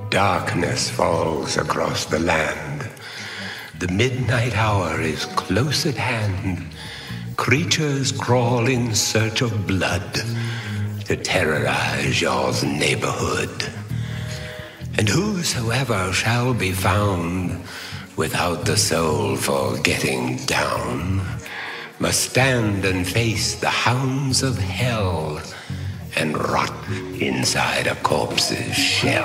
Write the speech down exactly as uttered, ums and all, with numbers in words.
Darkness falls across the land. The midnight hour is close at hand. Creatures crawl in search of blood to terrorize y'all's neighborhood. And whosoever shall be found without the soul for getting down must stand and face the hounds of hell and rot inside a corpse's shell.